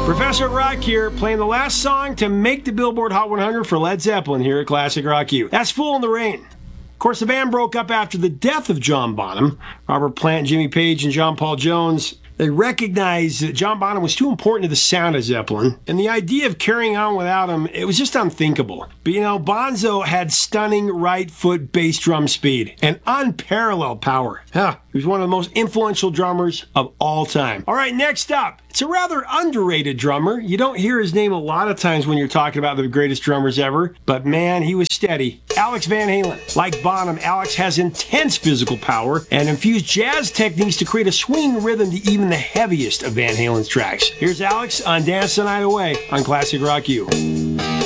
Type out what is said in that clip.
Professor Rock here, playing the last song to make the Billboard Hot 100 for Led Zeppelin here at Classic Rock U. That's Fool in the Rain. Of course, the band broke up after the death of John Bonham. Robert Plant, Jimmy Page, and John Paul Jones, they recognized that John Bonham was too important to the sound of Zeppelin, and the idea of carrying on without him, it was just unthinkable. But Bonzo had stunning right foot bass drum speed and unparalleled power. He was one of the most influential drummers of all time. All right, next up, it's a rather underrated drummer. You don't hear his name a lot of times when you're talking about the greatest drummers ever, but man, he was steady. Alex Van Halen. Like Bonham, Alex has intense physical power and infused jazz techniques to create a swinging rhythm to even the heaviest of Van Halen's tracks. Here's Alex on Dance the Night Away on Classic Rock U.